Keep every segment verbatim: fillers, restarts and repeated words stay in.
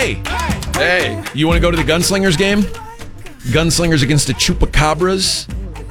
Hey, Hey. you want to go to the Gunslingers game? Gunslingers against the Chupacabras.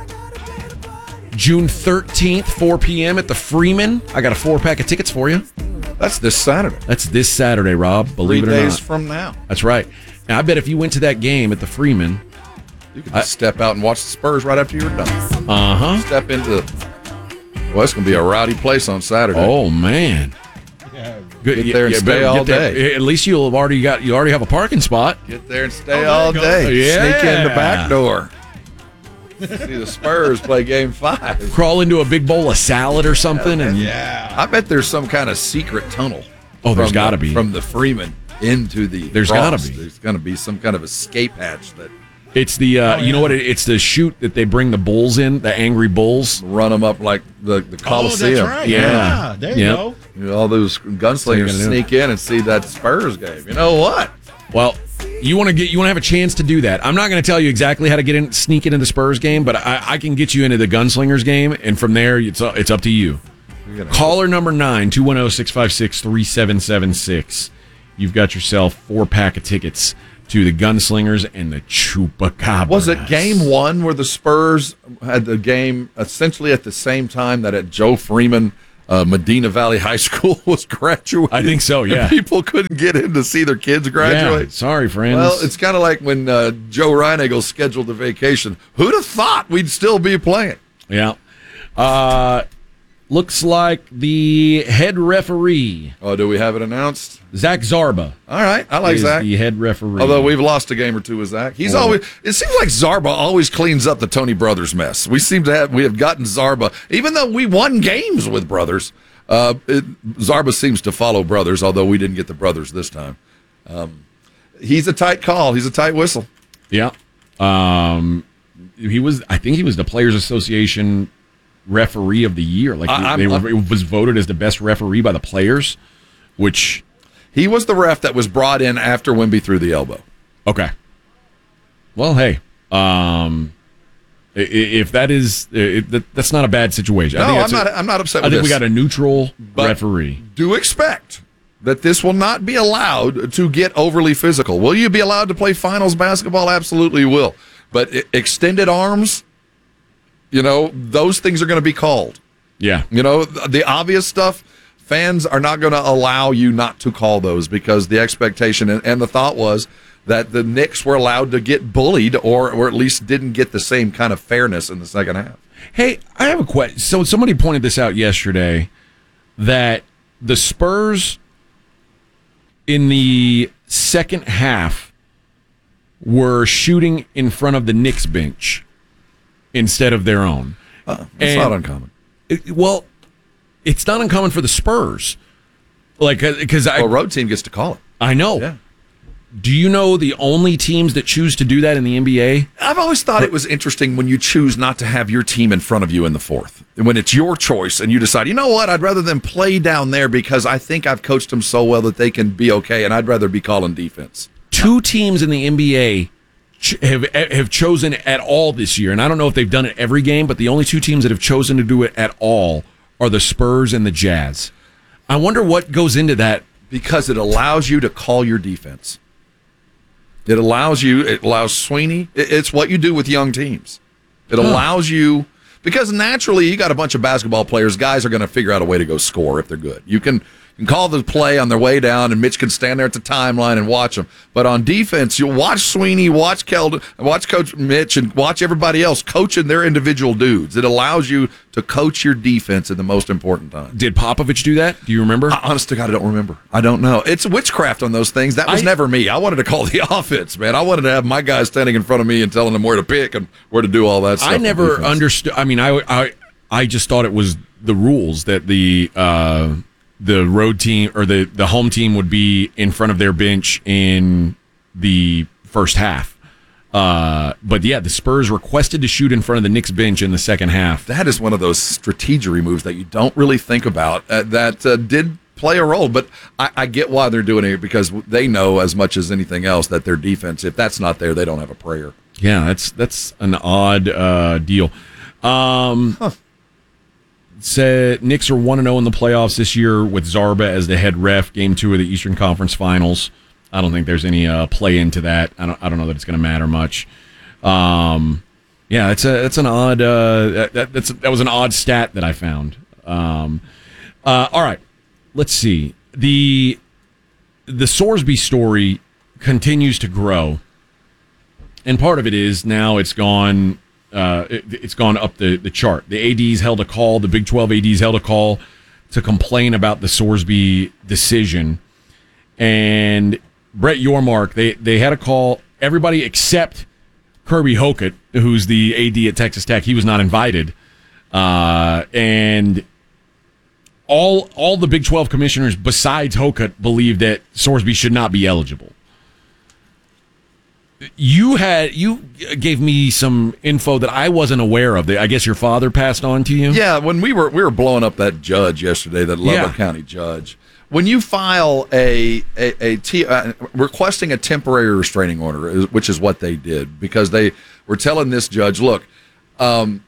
June thirteenth, four p.m. at the Freeman. I got a four-pack of tickets for you. That's this Saturday. That's this Saturday, Rob, believe Three it or days not. from now. That's right. And I bet if you went to that game at the Freeman, You can just step out and watch the Spurs right after you're done. uh-huh. Step into the... Well, it's going to be a rowdy place on Saturday. Oh, man. Good. Get there and You- you stay better all get there. day. At least you'll have already got you already have a parking spot. Get there and stay all day. Yeah. Sneak in the back door. See the Spurs play game five. Crawl into a big bowl of salad or something, and Yeah. I bet there's some kind of secret tunnel. Oh, there's from got to the- be. From the Freeman into the There's Frost. gotta be. There's going to be some kind of escape hatch that It's the uh, you know what? It, it's the chute that they bring the bulls in, the angry bulls. run them up like the, the Oh, Coliseum. that's right. Yeah. Yeah, there you Yep. go. You know, all those So you're gunslingers gonna do sneak in and see that Spurs game. You know what? Well, you want to get you want to have a chance to do that. I'm not going to tell you exactly how to get in, sneak into the Spurs game, but I, I can get you into the Gunslingers game, and from there it's it's up to you. Caller number nine two one zero six five six three seven seven six. You've got yourself four pack of tickets to the Gunslingers and the Chupacabras. Was it game one where the Spurs had the game essentially at the same time that at Joe Freeman uh, Medina Valley High School was graduating? I think so, yeah. And people couldn't get in to see their kids Yeah, graduate. sorry, friends. Well, it's kind of like when uh, Joe Reinagle scheduled a vacation. Who'd have thought we'd still be playing? yeah. Uh, looks like the head referee, Oh, do we have it announced? Zach Zarba, All right, I like is Zach. the head referee. Although we've lost a game or two with Zach, he's Oh. always. It seems like Zarba always cleans up the Tony Brothers mess. We seem to have we have gotten Zarba, even though we won games with Brothers. Uh, it, Zarba seems to follow Brothers, although we didn't get the Brothers this time. Um, he's a tight call. He's a tight whistle. Yeah. Um, he was. I think he was the Players Association referee of the year. Like I- I'm- they were, I'm- it was voted as the best referee by the players. Which He was the ref that was brought in after Wemby threw the elbow. okay. Well, hey. Um, i- i- if that is, it, that, that's not a bad situation. I No, think I'm that's not. A, I'm not upset. I with think we this. got a neutral But referee. Do expect that this will not be allowed to get overly physical. Will you be allowed to play finals basketball? Absolutely you will. But i- extended arms, you know, those things are going to be called. Yeah. You know, th- the obvious stuff, fans are not going to allow you not to call those because the expectation and, and the thought was that the Knicks were allowed to get bullied or, or at least didn't get the same kind of fairness in the second half. Hey, I have a question. So somebody pointed this out yesterday that the Spurs in the second half were shooting in front of the Knicks bench instead of their own. Uh, it's And- not uncommon. It- well, it's not uncommon for the Spurs. Like, because I, Well, road team gets to call it. I know. Yeah. Do you know the only teams that choose to do that in the N B A? I've always thought it was interesting when you choose not to have your team in front of you in the fourth. When it's your choice and you decide, you know what, I'd rather them play down there because I think I've coached them so well that they can be okay, and I'd rather be calling defense. Two teams in the N B A ch- have have chosen at all this year, and I don't know if they've done it every game, but the only two teams that have chosen to do it at all are the Spurs and the Jazz. I wonder what goes into that. Because it allows you to call your defense. It allows you, it allows Sweeney, it- it's what you do with young teams. It allows you, because naturally you got a bunch of basketball players, guys are going to figure out a way to go score if they're good. You can, you can call the play on their way down, and Mitch can stand there at the timeline and watch them. But on defense, you'll watch Sweeney, watch Keldon, watch Coach Mitch, and watch everybody else coaching their individual dudes. It allows you to coach your defense in the most important time. Did Popovich do that? Do you remember? Honest to God, I don't remember. I don't know. It's witchcraft on those things. That was I- never me. I wanted to call the offense, man. I wanted to have my guys standing in front of me and telling them where to pick and where to do all that stuff. I on never defense. understood. I mean, I, I I just thought it was the rules that the uh, the road team or the, the home team would be in front of their bench in the first half. Uh, but yeah, the Spurs requested to shoot in front of the Knicks bench in the second half. That is one of those strategery moves that you don't really think about uh, that uh, did play a role. But I, I get why they're doing it because they know as much as anything else that their defense, if that's not there, they don't have a prayer. Yeah, that's that's an odd uh, deal. Um, Huh. Said Knicks are one and zero in the playoffs this year with Zarba as the head ref. Game two of the Eastern Conference Finals. Uh, I don't think there's any uh, play into that. I don't. I don't know that it's going to matter much. Um, yeah, it's a. It's an odd. Uh, that, that's that was an odd stat that I found. Um, uh, all right, let's see. the The Sorsby story continues to grow, and part of it is now it's gone. Uh, it, it's gone up the, the chart. The A Ds held a call. The Big twelve A Ds held a call to complain about the Sorsby decision. And Brett Yormark, they, they had a call. Everybody except Kirby Hocutt, who's the A D at Texas Tech, he was not invited. Uh, and all all the Big twelve commissioners besides Hocutt believe that Sorsby should not be eligible. You had you gave me some info that I wasn't aware of. I guess your father passed on to you. Yeah, when we were we were blowing up that judge yesterday, that Lubbock Yeah. County judge. When you file a a, a t, uh, requesting a temporary restraining order, is- which is what they did, because they were telling this judge, look, um,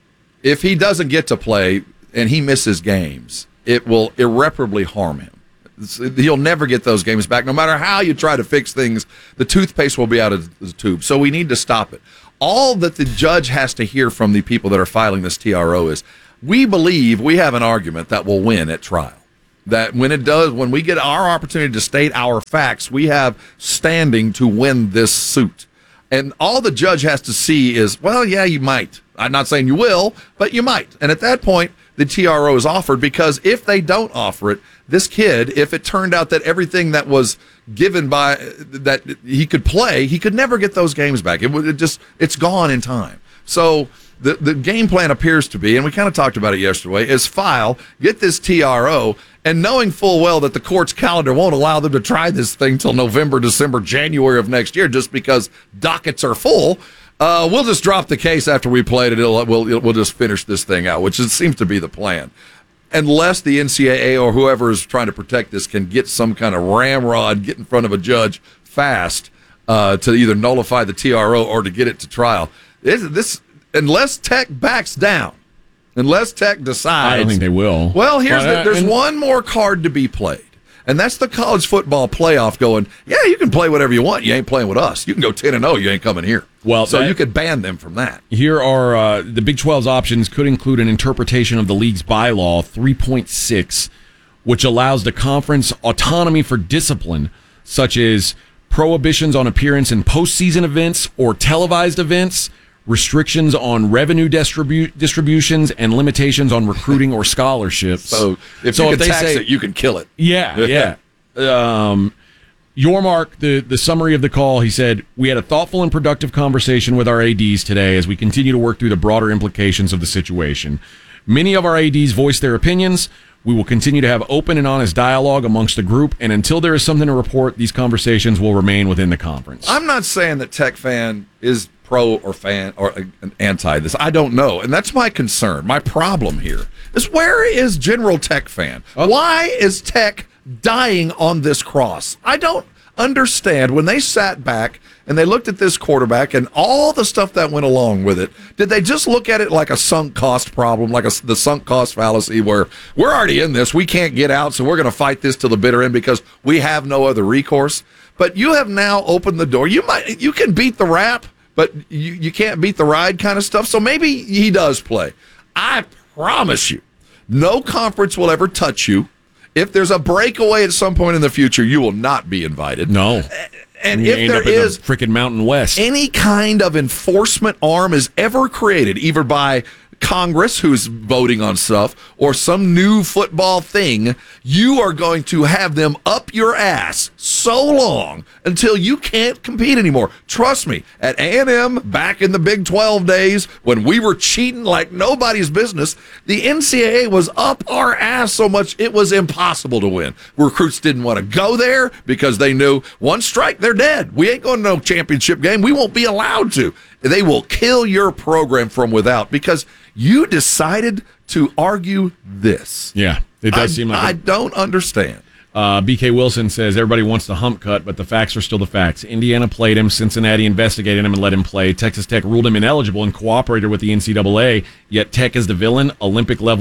if he doesn't get to play and he misses games, it will irreparably harm him. He'll never get those games back. No matter how you try to fix things, the toothpaste will be out of the tube. So we need to stop it. All that the judge has to hear from the people that are filing this T R O is, we believe we have an argument that will win at trial. That when it does, when we get our opportunity to state our facts, we have standing to win this suit. And all the judge has to see is, well, yeah, you might. I'm not saying you will, but you might. And at that point, the T R O is offered, because if they don't offer it, this kid, if it turned out that everything that was given by that he could play, he could never get those games back. It would it just it's gone in time. So the the game plan appears to be, and we kind of talked about it yesterday, is file, get this T R O, and knowing full well that the court's calendar won't allow them to try this thing till November, December, January of next year, just because dockets are full. Uh, we'll just drop the case after we played it. It'll, we'll we'll just finish this thing out, which is, seems to be the plan. Unless the N C double A or whoever is trying to protect this can get some kind of ramrod, get in front of a judge fast uh, to either nullify the T R O or to get it to trial. This, this unless Tech backs down, unless Tech decides. I don't think they will. Well, here's But, the, uh, there's and- one more card to be played. And that's the college football playoff going, yeah, you can play whatever you want. You ain't playing with us. You can go ten and oh. You ain't coming here. Well, so that- you could ban them from that. Here are uh, the Big twelve's options could include an interpretation of the league's bylaw three point six, which allows the conference autonomy for discipline, such as prohibitions on appearance in postseason events or televised events, restrictions on revenue distribu- distributions, and limitations on recruiting or scholarships. So if So you if can they tax say- it, you can kill it. Yeah, yeah. Um, Yormark, the, the summary of the call, he said, we had a thoughtful and productive conversation with our A Ds today as we continue to work through the broader implications of the situation. Many of our A Ds voiced their opinions. We will continue to have open and honest dialogue amongst the group, and until there is something to report, these conversations will remain within the conference. I'm not saying that Tech fan is pro or fan or anti this. I don't know. And that's my concern. My problem here is, where is General Tech fan? Why is Tech dying on this cross? I don't understand. When they sat back and they looked at this quarterback and all the stuff that went along with it, did they just look at it like a sunk cost problem, like a, the sunk cost fallacy, where we're already in this, we can't get out, so we're going to fight this to the bitter end because we have no other recourse? But you have now opened the door. You might, you can beat the rap, but you, you can't beat the ride kind of stuff. So maybe he does play. I promise you, no conference will ever touch you. If there's a breakaway at some point in the future, you will not be invited. No. And You if end there up in is the freaking Mountain West. any kind of enforcement arm is ever created, either by Congress, who's voting on stuff, or some new football thing, you are going to have them up your ass so long until you can't compete anymore. Trust me, at A and M, back in the Big twelve days, when we were cheating like nobody's business, the N C double A was up our ass so much it was impossible to win. Recruits didn't want to go there because they knew one strike, they're dead. We ain't going to no championship game. We won't be allowed to. They will kill your program from without because you decided to argue this. Yeah, it does I, seem like I a- don't understand. Uh, B K Wilson says everybody wants the hump cut, but the facts are still the facts. Indiana played him. Cincinnati investigated him and let him play. Texas Tech ruled him ineligible and cooperated with the N C double A, yet Tech is the villain. Olympic level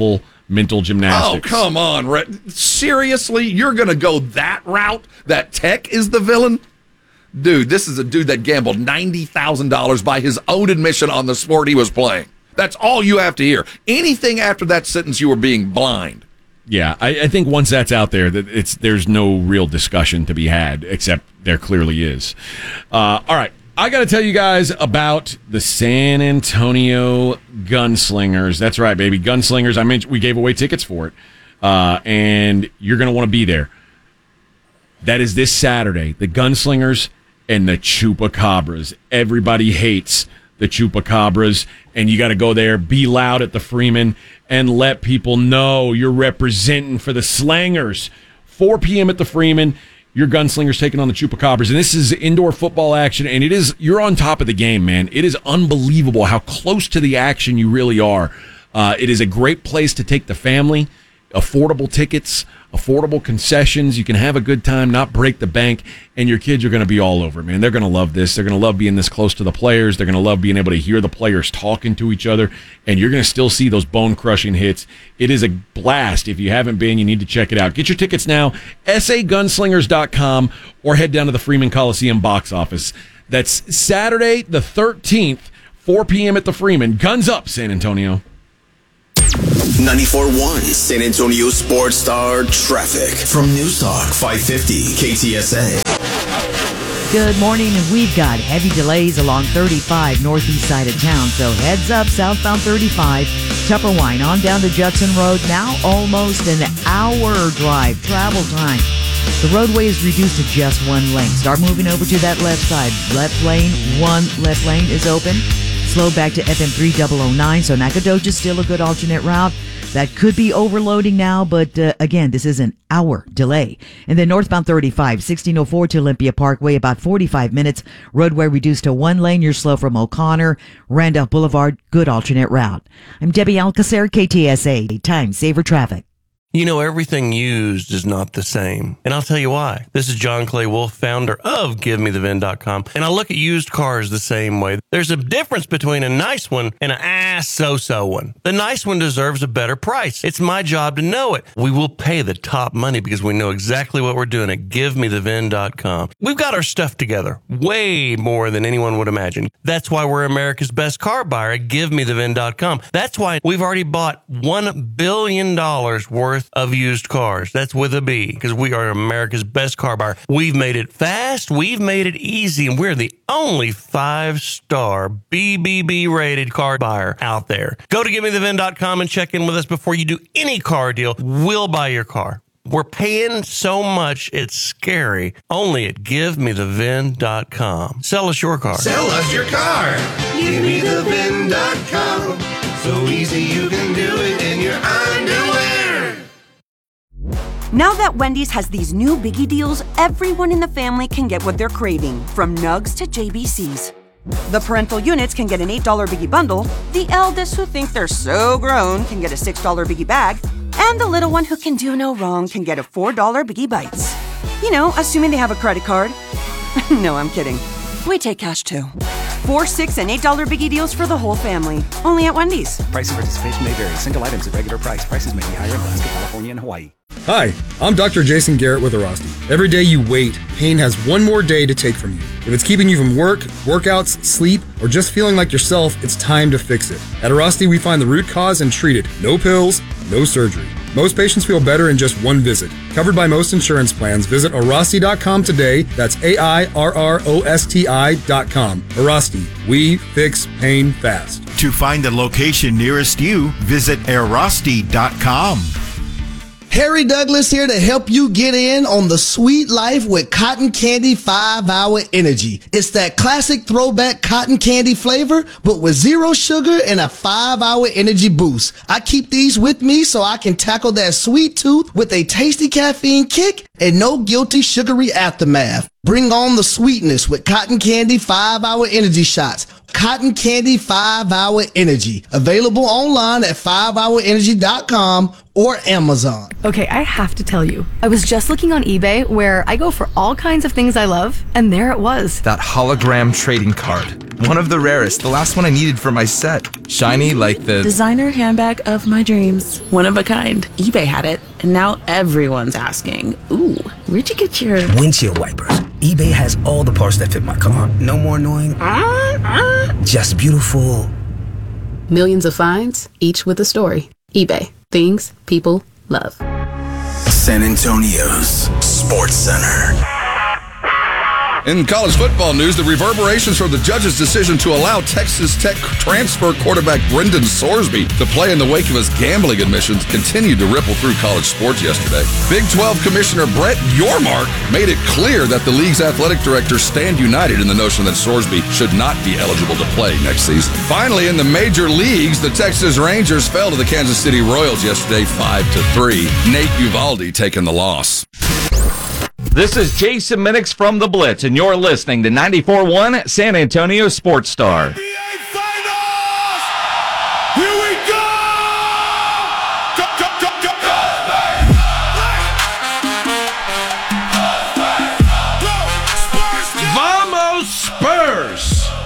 mental Oh, gymnastics. come on, Rhett. Seriously? You're going to go that route? That Tech is the villain? Dude, this is a dude that gambled ninety thousand dollars by his own admission on the sport he was playing. That's all you have to hear. Anything after that sentence, you were being blind. Yeah, I, I think once that's out there, that it's there's no real discussion to be had, except there clearly is. Uh, all right, I got to tell you guys about the San Antonio Gunslingers. That's right, baby, Gunslingers. I mean, we gave away tickets for it, uh, and you're going to want to be there. That is this Saturday. The Gunslingers and the Chupacabras. Everybody hates the Chupacabras, and you got to go there, be loud at the Freeman, and let people know you're representing for the Slangers. four p.m. at the Freeman, your Gunslingers taking on the Chupacabras, and this is indoor football action, and it is you're on top of the game, man. It is unbelievable how close to the action you really are. Uh, it is a great place to take the family. Affordable tickets, affordable concessions. You can have a good time, not break the bank, and your kids are going to be all over, man. They're going to love this. They're going to love being this close to the players. They're going to love being able to hear the players talking to each other, and you're going to still see those bone-crushing hits. It is a blast. If you haven't been, you need to check it out. Get your tickets now, S A gunslingers dot com, or head down to the Freeman Coliseum box office. That's Saturday the thirteenth, four p.m. at the Freeman. Guns up, San Antonio. ninety-four point one San Antonio Sports Star traffic from News Talk five fifty K T S A. Good morning, and we've got heavy delays along thirty-five northeast side of town, so heads up southbound thirty-five, Tupperwine on down to Judson Road, now almost an hour drive travel time. The roadway is reduced to just one lane. Start moving over to that left side. Left lane, one left lane is open. Slow back to F M three thousand nine, so Nacogdoches still a good alternate route. That could be overloading now, but uh, again, this is an hour delay. And then northbound thirty-five, sixteen oh four to Olympia Parkway, about forty-five minutes. Roadway reduced to one lane. You're slow from O'Connor. Randolph Boulevard, good alternate route. I'm Debbie Alcacer, K T S A. Time saver traffic. You know, everything used is not the same. And I'll tell you why. This is John Clay Wolf, founder of Give Me The V I N dot com. And I look at used cars the same way. There's a difference between a nice one and an ass so-so one. The nice one deserves a better price. It's my job to know it. We will pay the top money because we know exactly what we're doing at Give Me The V I N dot com. We've got our stuff together way more than anyone would imagine. That's why we're America's best car buyer at Give Me The V I N dot com. That's why we've already bought one billion dollars worth of used cars. That's with a B, because we are America's best car buyer. We've made it fast, we've made it easy, and we're the only five-star B B B rated car buyer out there. Go to Give Me The V I N dot com and check in with us before you do any car deal. We'll buy your car. We're paying so much, it's scary. Only at Give Me The V I N dot com. Sell us your car. Sell us your car. Give Me The V I N dot com. So easy you can do it in your underwear. Now that Wendy's has these new biggie deals, everyone in the family can get what they're craving, from nugs to J B Cs. The parental units can get an eight dollar biggie bundle, the eldest who think they're so grown can get a six dollar biggie bag, and the little one who can do no wrong can get a four dollar biggie bites. You know, assuming they have a credit card. No, I'm kidding. We take cash too. Four, six, and eight dollar biggie deals for the whole family. Only at Wendy's. Price and participation may vary. Single items at regular price. Prices may be higher in Alaska, California, and Hawaii. Hi, I'm Doctor Jason Garrett with Arasti. Every day you wait, pain has one more day to take from you. If it's keeping you from work, workouts, sleep, or just feeling like yourself, it's time to fix it. At Arasti, we find the root cause and treat it. No pills, no surgery. Most patients feel better in just one visit. Covered by most insurance plans, visit Arasti dot com today. That's A I R R O S T I dot com. Arasti, we fix pain fast. To find the location nearest you, visit Arasti dot com. Harry Douglas here to help you get in on the sweet life with Cotton Candy five hour Energy. It's that classic throwback cotton candy flavor, but with zero sugar and a five hour energy boost. I keep these with me so I can tackle that sweet tooth with a tasty caffeine kick and no guilty sugary aftermath. Bring on the sweetness with Cotton Candy five hour Energy shots. Cotton Candy five hour Energy. Available online at five hour energy dot com or Amazon. Okay, I have to tell you, I was just looking on eBay where I go for all kinds of things I love, and there it was. That hologram trading card. One of the rarest. The last one I needed for my set. Shiny like the designer handbag of my dreams. One of a kind. eBay had it, and now everyone's asking, ooh, where'd you get your windshield wipers? eBay has all the parts that fit my car. No more annoying. Uh, uh. Just beautiful. Millions of finds, each with a story. eBay. Things people love. San Antonio's Sports Center. In college football news, the reverberations from the judge's decision to allow Texas Tech transfer quarterback Brendan Sorsby to play in the wake of his gambling admissions continued to ripple through college sports yesterday. Big twelve Commissioner Brett Yormark made it clear that the league's athletic directors stand united in the notion that Sorsby should not be eligible to play next season. Finally, in the major leagues, the Texas Rangers fell to the Kansas City Royals yesterday five to three. Nate Uvalde taking the loss. This is Jason Minix from The Blitz, and you're listening to ninety-four point one San Antonio Sports Star. Here we go! Go, go, go, go, go! Vamos Spurs!